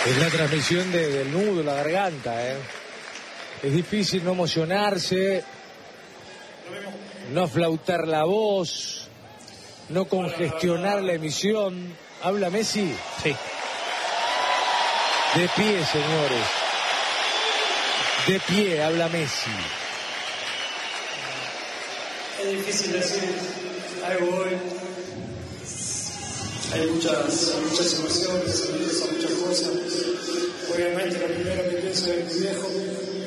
Es la transmisión del nudo, la garganta, ¿eh? Es difícil no emocionarse, no flautar la voz, no congestionar la emisión. ¿Habla Messi? Sí. De pie, señores. De pie, habla Messi. Es difícil decir algo hoy. Hay muchas emociones, muchas cosas. Obviamente lo primero que pienso es mi viejo.